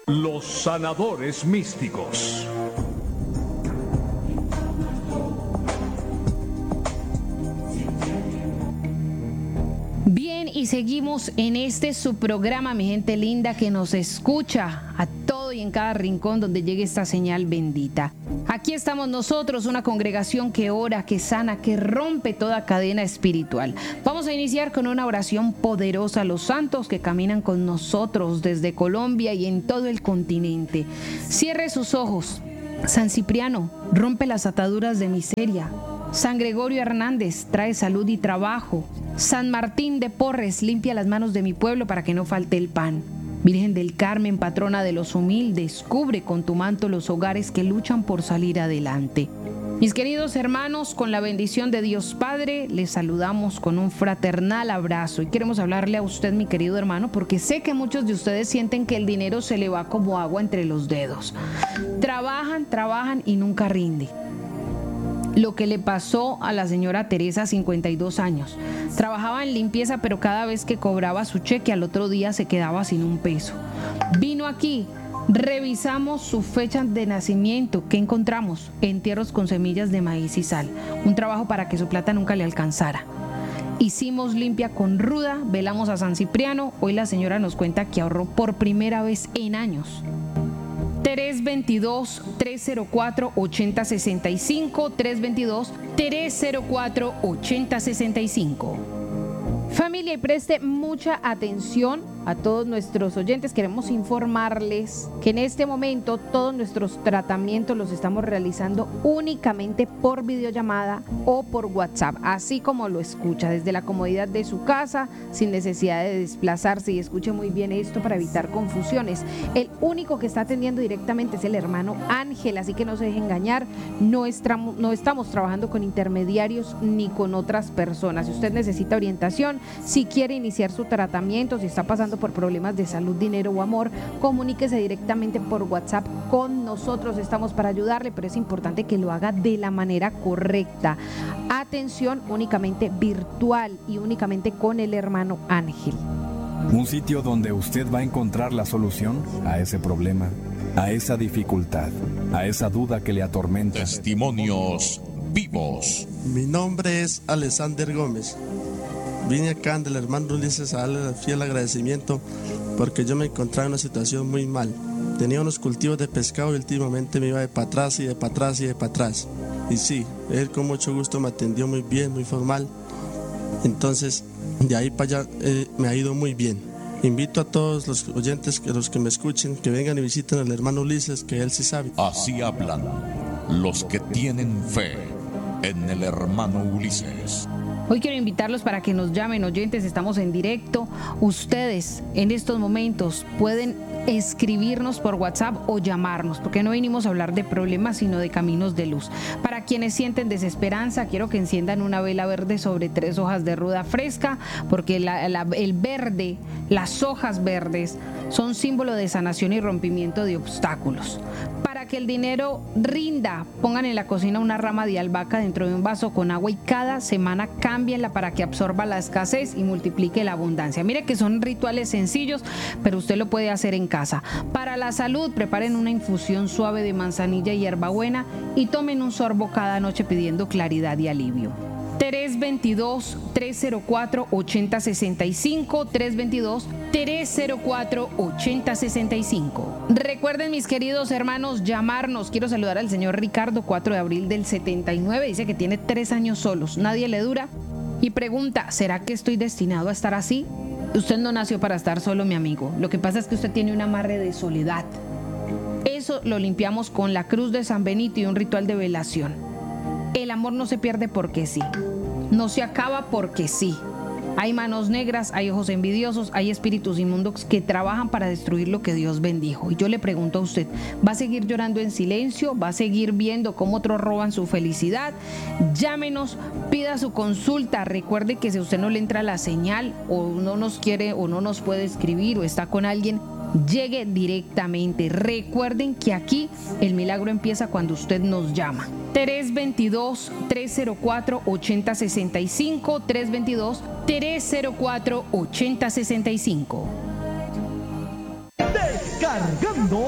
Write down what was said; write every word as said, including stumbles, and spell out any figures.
Los sanadores místicos. Bien, y seguimos en este su programa, mi gente linda que nos escucha a todo y en cada rincón donde llegue esta señal bendita. Aquí estamos nosotros, una congregación que ora, que sana, que rompe toda cadena espiritual. Vamos a iniciar con una oración poderosa a los santos que caminan con nosotros desde Colombia y en todo el continente. Cierre sus ojos. San Cipriano, rompe las ataduras de miseria. San Gregorio Hernández, trae salud y trabajo. San Martín de Porres, limpia las manos de mi pueblo para que no falte el pan. Virgen del Carmen, patrona de los humildes, cubre con tu manto los hogares que luchan por salir adelante. Mis queridos hermanos, con la bendición de Dios Padre, les saludamos con un fraternal abrazo y queremos hablarle a usted, mi querido hermano, porque sé que muchos de ustedes sienten que el dinero se le va como agua entre los dedos. Trabajan, trabajan y nunca rinde. Lo que le pasó a la señora Teresa, cincuenta y dos años. Trabajaba en limpieza, pero cada vez que cobraba su cheque, al otro día se quedaba sin un peso. Vino aquí, revisamos su fecha de nacimiento. ¿Qué encontramos? Entierros con semillas de maíz y sal. Un trabajo para que su plata nunca le alcanzara. Hicimos limpia con ruda, velamos a San Cipriano. Hoy la señora nos cuenta que ahorró por primera vez en años. tres veintidós, tres cero cuatro, ochenta sesenta y cinco, tres veintidós, tres cero cuatro, ochenta sesenta y cinco. Familia, y preste mucha atención a todos nuestros oyentes. Queremos informarles que en este momento todos nuestros tratamientos los estamos realizando únicamente por videollamada o por WhatsApp, así como lo escucha, desde la comodidad de su casa, sin necesidad de desplazarse. Y escuche muy bien esto para evitar confusiones. El único que está atendiendo directamente es el hermano Ángel, así que no se deje engañar. No estamos, no estamos trabajando con intermediarios ni con otras personas. Si usted necesita orientación, si quiere iniciar su tratamiento, si está pasando por problemas de salud, dinero o amor, comuníquese directamente por WhatsApp con nosotros. Estamos para ayudarle, pero es importante que lo haga de la manera correcta. Atención, únicamente virtual y únicamente con el hermano Ángel. Un sitio donde usted va a encontrar la solución a ese problema, a esa dificultad, a esa duda que le atormenta. Testimonios vivos. Mi nombre es Alexander Gómez. Vine acá del hermano Ulises a darle fiel agradecimiento porque yo me encontraba en una situación muy mal. Tenía unos cultivos de pescado y últimamente me iba de para atrás y de para atrás y de para atrás. Y sí, él con mucho gusto me atendió muy bien, muy formal. Entonces, de ahí para allá eh, me ha ido muy bien. Invito a todos los oyentes, que los que me escuchen, que vengan y visiten al hermano Ulises, que él sí sabe. Así hablan los que tienen fe en el hermano Ulises. Hoy quiero invitarlos para que nos llamen, oyentes, estamos en directo. Ustedes en estos momentos pueden escribirnos por WhatsApp o llamarnos, porque no vinimos a hablar de problemas, sino de caminos de luz. Para quienes sienten desesperanza, quiero que enciendan una vela verde sobre tres hojas de ruda fresca, porque la, la, el verde, las hojas verdes, son símbolo de sanación y rompimiento de obstáculos. Para que el dinero rinda, pongan en la cocina una rama de albahaca dentro de un vaso con agua y cada semana cámbienla para que absorba la escasez y multiplique la abundancia. Mire que son rituales sencillos, pero usted lo puede hacer en casa. Para la salud, preparen una infusión suave de manzanilla y hierbabuena y tomen un sorbo cada noche pidiendo claridad y alivio. tres veintidós, tres cero cuatro, ochenta sesenta y cinco, tres veintidós, tres cero cuatro, ochenta sesenta y cinco. Recuerden, mis queridos hermanos, llamarnos. Quiero saludar al señor Ricardo, cuatro de abril del setenta y nueve. Dice que tiene tres años solos, nadie le dura. Y pregunta, ¿será que estoy destinado a estar así? Usted no nació para estar solo, mi amigo. Lo que pasa es que usted tiene un amarre de soledad. Eso lo limpiamos con la cruz de San Benito y un ritual de velación. El amor no se pierde porque sí. No se acaba porque sí. Hay manos negras, hay ojos envidiosos, hay espíritus inmundos que trabajan para destruir lo que Dios bendijo. Y yo le pregunto a usted, ¿va a seguir llorando en silencio? ¿Va a seguir viendo cómo otros roban su felicidad? Llámenos, pida su consulta. Recuerde que si usted no le entra la señal o no nos quiere o no nos puede escribir o está con alguien, llegue directamente. Recuerden que aquí el milagro empieza cuando usted nos llama. tres veintidós, tres cero cuatro, ochenta sesenta y cinco, tres veintidós, tres cero cuatro, ochenta sesenta y cinco. cargando